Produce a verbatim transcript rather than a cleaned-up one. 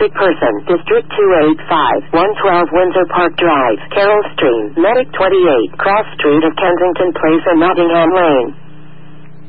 sick person. District two eight five, one twelve Windsor Park Drive, Carroll Stream, Medic twenty-eight, Cross Street of Kensington Place and Nottingham Lane.